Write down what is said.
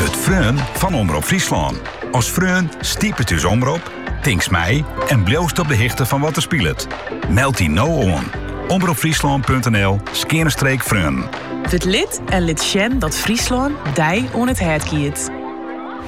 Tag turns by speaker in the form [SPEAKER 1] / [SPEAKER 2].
[SPEAKER 1] Het Freun van Omroep Friesland. Als Freun stiep het dus omroep, tinks mij en bloost op de hichte van wat er speelt. Meld die nou on. omroepfriesland.nl/Freun.
[SPEAKER 2] Het lid en lid Sjen dat Friesland dij on het hart kiet.